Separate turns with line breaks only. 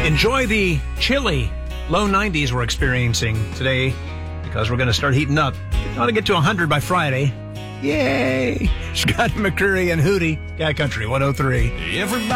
Enjoy the chilly low 90s we're experiencing today because we're going to start heating up. Ought to get to 100 by Friday. Yay! Scott McCreery and Hootie, Guy Country 103.
Everybody